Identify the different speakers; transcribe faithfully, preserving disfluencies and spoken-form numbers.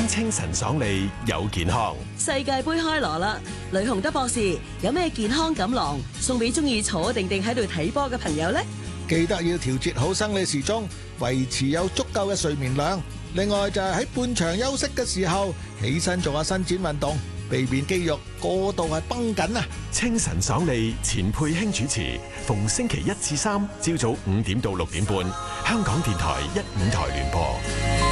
Speaker 1: 清晨爽利有健康。
Speaker 2: 世界盃開鑼啦！雷洪德博士有咩健康錦囊送俾中意坐定定喺度睇波嘅朋友呢？
Speaker 3: 記得要調節好生理時鐘，維持有足夠嘅睡眠量。另外就係喺半場休息嘅時候，起身做下伸展運動，避免肌肉過度係繃緊啊！
Speaker 1: 清晨爽利，錢佩卿主持，逢星期一至三朝早五點到六點半，香港電台一五台聯播。